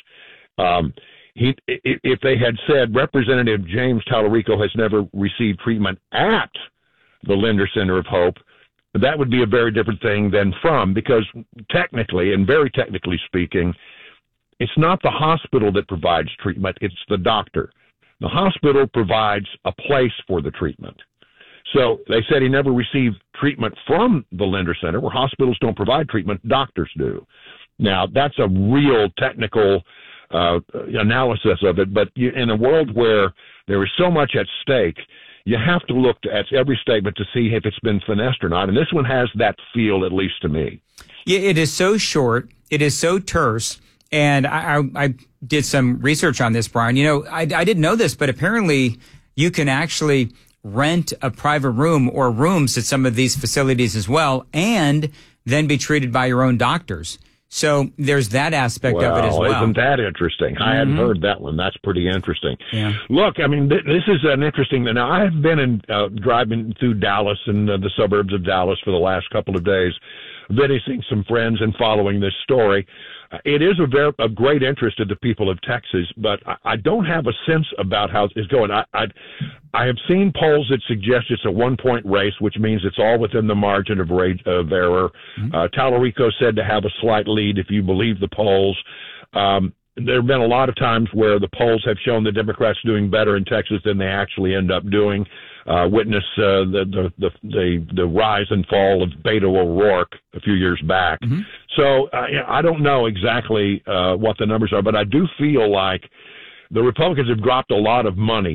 If they had said Representative James Tallarico has never received treatment at the Linder Center of Hope, that would be a very different thing than from, because technically, and very technically speaking, it's not the hospital that provides treatment, it's the doctor. The hospital provides a place for the treatment. So they said he never received treatment from the Linder Center, where hospitals don't provide treatment, doctors do. Now, that's a real technical analysis of it, but in a world where there is so much at stake, you have to look at every statement to see if it's been finessed or not, and this one has that feel, at least to me. Yeah, it is so short, it is so terse, and I did some research on this, Brian. I didn't know this, but apparently you can actually rent a private room or rooms at some of these facilities as well, and then be treated by your own doctors. So there's that aspect of it as well. Isn't that interesting? I hadn't heard that one. That's pretty interesting. Yeah. Look, I mean, this is an interesting. Now, I've been driving through Dallas and the suburbs of Dallas for the last couple of days, visiting some friends and following this story. It is of great interest to the people of Texas, but I don't have a sense about how it's going. I have seen polls that suggest it's a 1-point race, which means it's all within the margin of error. Tallarico said to have a slight lead if you believe the polls. There have been a lot of times where the polls have shown the Democrats doing better in Texas than they actually end up doing. Witness the rise and fall of Beto O'Rourke a few years back. So I don't know exactly what the numbers are, but I do feel like the Republicans have dropped a lot of money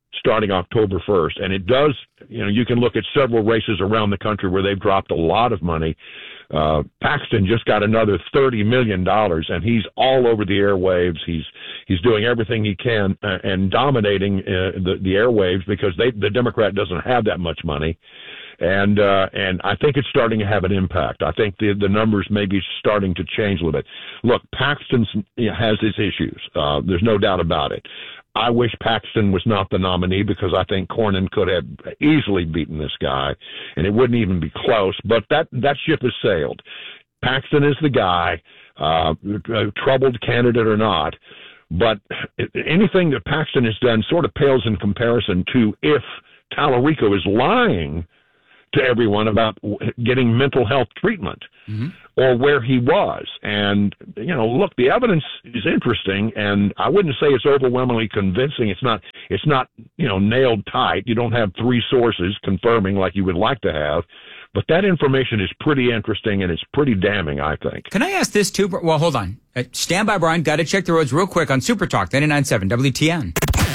starting October 1st. And it does, you can look at several races around the country where they've dropped a lot of money. Paxton just got another $30 million, and he's all over the airwaves. He's doing everything he can and dominating the airwaves because the Democrat doesn't have that much money. And I think it's starting to have an impact. I think the numbers may be starting to change a little bit. Look, Paxton has his issues. There's no doubt about it. I wish Paxton was not the nominee because I think Cornyn could have easily beaten this guy, and it wouldn't even be close. But that ship has sailed. Paxton is the guy, troubled candidate or not. But anything that Paxton has done sort of pales in comparison to if Tallarico is lying to everyone about getting mental health treatment or where he was. And, look, the evidence is interesting, and I wouldn't say it's overwhelmingly convincing. It's not, nailed tight. You don't have three sources confirming like you would like to have. But that information is pretty interesting, and it's pretty damning, I think. Can I ask this, too? Well, hold on. Stand by, Brian. Got to check the roads real quick on Super Talk 99.7 WTN.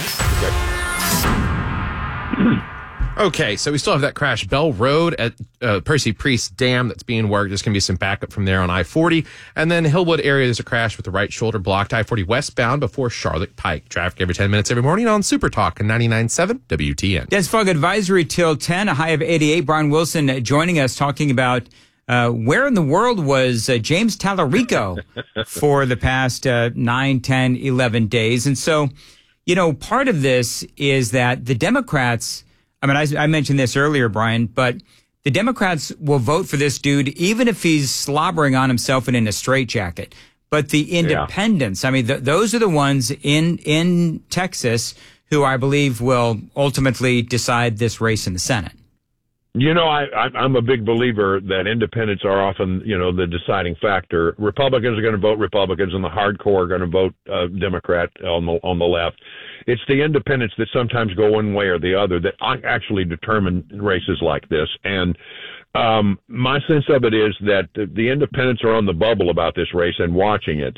Okay, so we still have that crash. Bell Road at Percy Priest Dam that's being worked. There's going to be some backup from there on I-40. And then Hillwood area, there's a crash with the right shoulder blocked. I-40 westbound before Charlotte Pike. Traffic every 10 minutes every morning on Super Talk and 99.7 WTN. Dense fog advisory till 10, a high of 88. Brian Wilson joining us talking about where in the world was James Tallarico for the past 9, 10, 11 days. And so, part of this is that the Democrats, I mentioned this earlier, Brian, but the Democrats will vote for this dude even if he's slobbering on himself and in a straitjacket. But the independents, those are the ones in Texas who I believe will ultimately decide this race in the Senate. I'm a big believer that independents are often, the deciding factor. Republicans are going to vote Republicans, and the hardcore are going to vote Democrat on the left. It's the independents that sometimes go one way or the other that actually determine races like this. And my sense of it is that the independents are on the bubble about this race and watching it.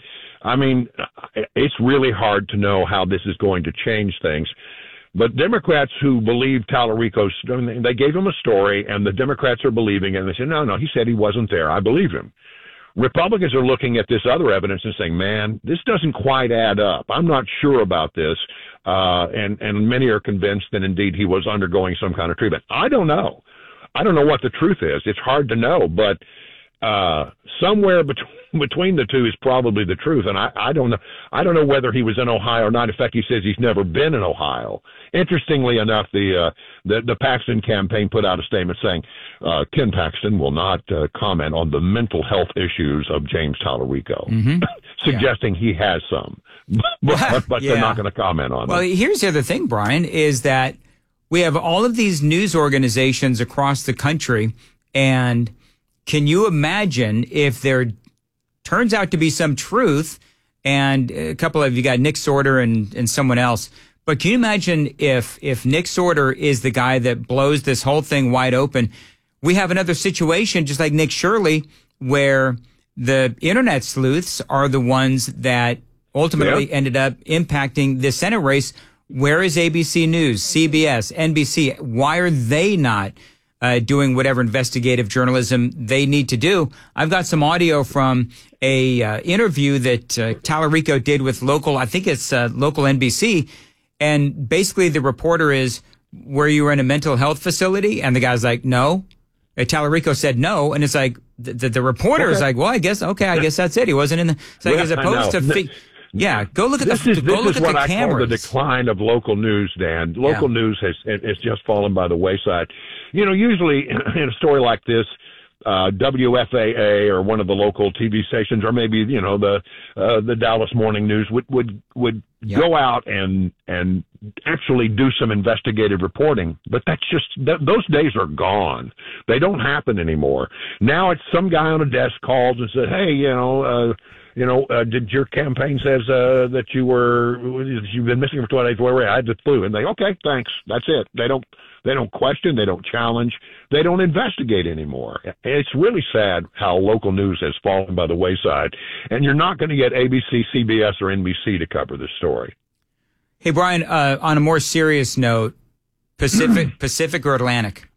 It's really hard to know how this is going to change things. But Democrats who believe Tallarico's, they gave him a story, and the Democrats are believing it, and they say, no, he said he wasn't there. I believe him. Republicans are looking at this other evidence and saying, man, this doesn't quite add up. I'm not sure about this. And many are convinced that indeed he was undergoing some kind of treatment. I don't know. I don't know what the truth is. It's hard to know, but somewhere between the two is probably the truth. And I don't know. I don't know whether he was in Ohio or not. In fact, he says he's never been in Ohio. Interestingly enough, the Paxton campaign put out a statement saying Ken Paxton will not comment on the mental health issues of James Tallarico, suggesting he has some, but they're not going to comment on it. Well, here's the other thing, Brian, is that we have all of these news organizations across the country, and can you imagine if there turns out to be some truth, and a couple of you got Nick Sorter and someone else, but can you imagine if Nick Sorter is the guy that blows this whole thing wide open? We have another situation, just like Nick Shirley, where the internet sleuths are the ones that ultimately ended up impacting the Senate race. Where is ABC News, CBS, NBC? Why are they not doing whatever investigative journalism they need to do? I've got some audio from a interview that Tallarico did with local NBC. And basically the reporter is, were you in a mental health facility? And the guy's like, no. Tallarico said no. And it's like, the reporter is like, well, I guess that's it. He wasn't in the, so as opposed to, go look at this is what I call the decline of local news, Dan. Local news has just fallen by the wayside. Usually in a story like this, WFAA or one of the local TV stations, or maybe the Dallas Morning News would go out and actually do some investigative reporting. But that's just those days are gone. They don't happen anymore. Now it's some guy on a desk calls and said, "Hey, did your campaign says that you've been missing for 20 days? Where I had the flu?" And they, okay, thanks. That's it. They don't question. They don't challenge. They don't investigate anymore. It's really sad how local news has fallen by the wayside, and you're not going to get ABC, CBS, or NBC to cover this story. Hey, Brian, on a more serious note, Pacific or Atlantic?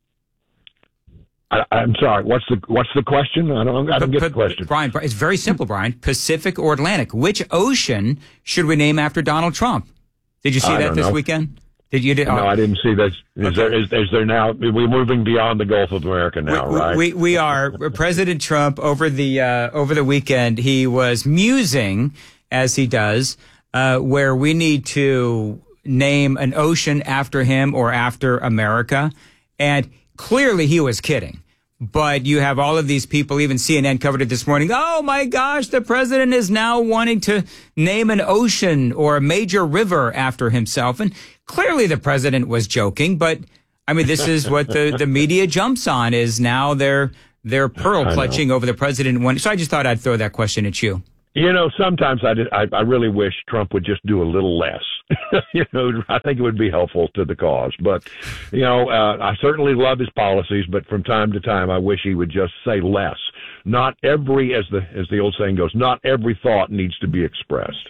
I'm sorry. What's the question? I don't get the question. Brian, it's very simple, Brian. Pacific or Atlantic? Which ocean should we name after Donald Trump? Did you see that this weekend? Did you? No, I didn't see that. Is there now? We're moving beyond the Gulf of America now, right? We are. President Trump over the weekend, he was musing, as he does, where we need to name an ocean after him or after America, and clearly he was kidding. But you have all of these people, even CNN covered it this morning. Oh my gosh, the president is now wanting to name an ocean or a major river after himself. And clearly the president was joking, but I mean, this is what the media jumps on, is now they're pearl clutching over the president. So I just thought I'd throw that question at you. You know, sometimes I really wish Trump would just do a little less. You know, I think it would be helpful to the cause. But, you know, I certainly love his policies, but from time to time, I wish he would just say less. Not every, as the old saying goes, not every thought needs to be expressed.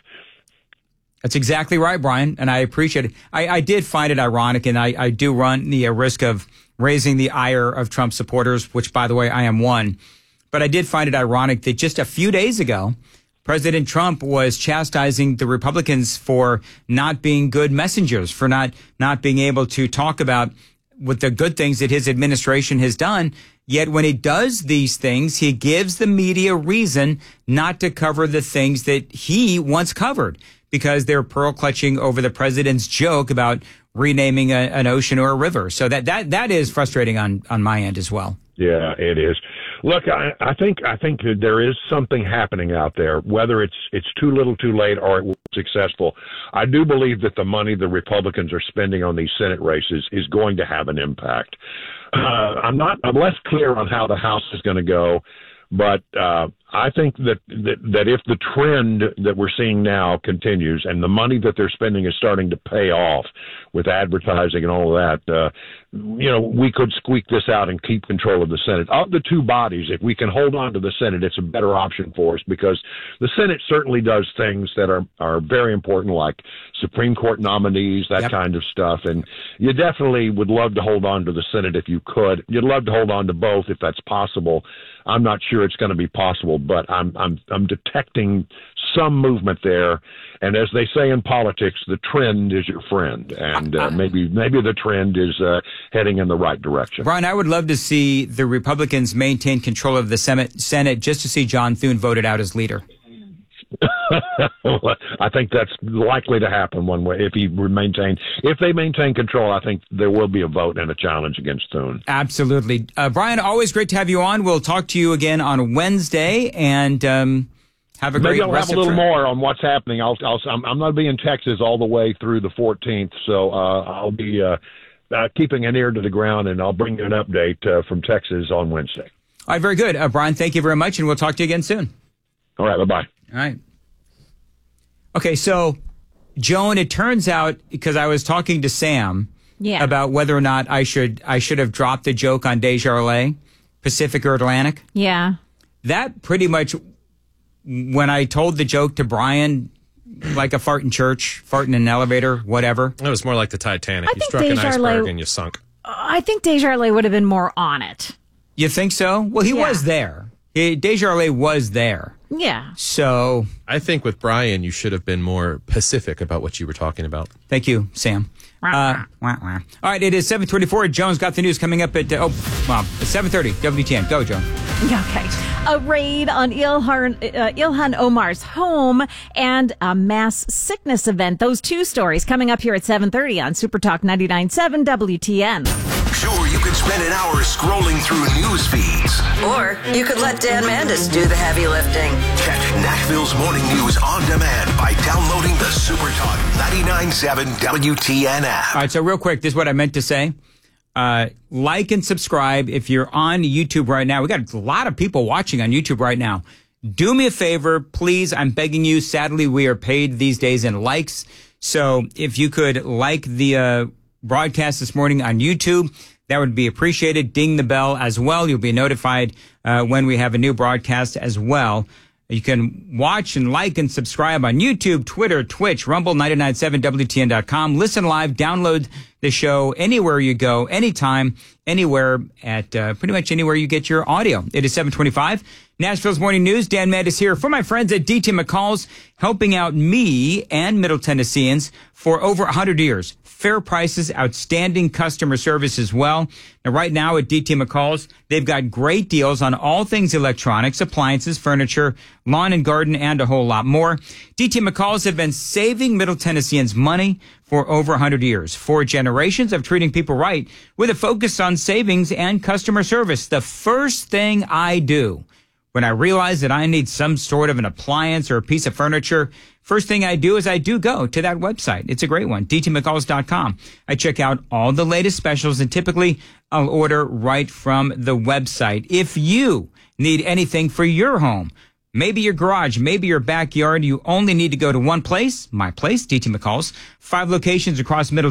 That's exactly right, Brian, and I appreciate it. I did find it ironic, and I do run the risk of raising the ire of Trump supporters, which, by the way, I am one. But I did find it ironic that just a few days ago, President Trump was chastising the Republicans for not being good messengers, for not being able to talk about what the good things that his administration has done. Yet when he does these things, he gives the media reason not to cover the things that he once covered, because they're pearl clutching over the president's joke about renaming an ocean or a river. So that is frustrating on my end as well. Yeah, it is. Look, I think that there is something happening out there, whether it's too little too late or it was successful. I do believe that the money the Republicans are spending on these Senate races is going to have an impact. I'm less clear on how the House is going to go, but I think that if the trend that we're seeing now continues and the money that they're spending is starting to pay off with advertising and all of that, we could squeak this out and keep control of the Senate. Of the two bodies, if we can hold on to the Senate, it's a better option for us, because the Senate certainly does things that are very important, like Supreme Court nominees, that kind of stuff. And you definitely would love to hold on to the Senate if you could. You'd love to hold on to both if that's possible. I'm not sure it's going to be possible, but I'm detecting some movement there. And as they say in politics, the trend is your friend, and maybe the trend is heading in the right direction. Brian, I would love to see the Republicans maintain control of the Senate just to see John Thune voted out as leader. I think that's likely to happen one way. If they maintain control, I think there will be a vote and a challenge against Thune. Absolutely. Brian, always great to have you on. We'll talk to you again on Wednesday, and have a great Maybe I'll have a little more on what's happening. I'm going to be in Texas all the way through the 14th, so I'll be keeping an ear to the ground, and I'll bring you an update from Texas on Wednesday. All right, very good. Brian, thank you very much, and we'll talk to you again soon. All right, bye-bye. All right. Okay, so, Joan, it turns out, because I was talking to Sam about whether or not I should have dropped the joke on Desjardins, Pacific or Atlantic. Yeah. That pretty much, when I told the joke to Brian, like a fart in church, fart in an elevator, whatever. It was more like the Titanic. You struck an iceberg and you sunk. I think Desjardins would have been more on it. You think so? Well, he was there. Desjardins was there. Yeah. So I think with Brian, you should have been more Pacific about what you were talking about. Thank you, Sam. All right, it is 7:24. Joan's got the news coming up at 7:30. WTN. Go, Joan. Okay. A raid on Ilhan Omar's home and a mass sickness event. Those two stories coming up here at 7:30 on Super Talk 99.7 WTN. Sure, you could spend an hour scrolling through news feeds. Or you could let Dan Mandis do the heavy lifting. Catch Nashville's morning news on demand by downloading the Super Talk 99.7 WTN app. All right, so real quick, this is what I meant to say. Like and subscribe if you're on YouTube right now. We got a lot of people watching on YouTube right now. Do me a favor, please. I'm begging you. Sadly, we are paid these days in likes. So if you could like the broadcast this morning on YouTube, that would be appreciated. Ding the bell as well. You'll be notified when we have a new broadcast as well. You can watch and like and subscribe on YouTube, Twitter, Twitch, Rumble, 997WTN.com. Listen live, download the show anywhere you go, anytime, anywhere, at pretty much anywhere you get your audio. It is 7:25. Nashville's Morning News. Dan Mandis here for my friends at DT McCall's, helping out me and Middle Tennesseans for over 100 years. Fair prices, outstanding customer service as well. Now, right now at DT McCall's, they've got great deals on all things electronics, appliances, furniture, lawn and garden, and a whole lot more. DT McCall's have been saving Middle Tennesseans money for over 100 years. 4 generations of treating people right with a focus on savings and customer service. The first thing I do when I realize that I need some sort of an appliance or a piece of furniture, first thing I do is I do go to that website. It's a great one, dtmccalls.com. I check out all the latest specials, and typically I'll order right from the website. If you need anything for your home, maybe your garage, maybe your backyard, you only need to go to one place, my place, DT McCall's. 5 locations across Middle